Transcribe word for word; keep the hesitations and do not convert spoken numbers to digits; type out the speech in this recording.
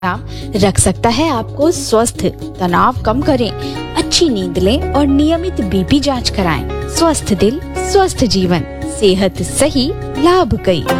रख सकता है आपको स्वस्थ। तनाव कम करें, अच्छी नींद लें और नियमित बीपी जांच कराएं। स्वस्थ दिल, स्वस्थ जीवन, सेहत सही, लाभ कई।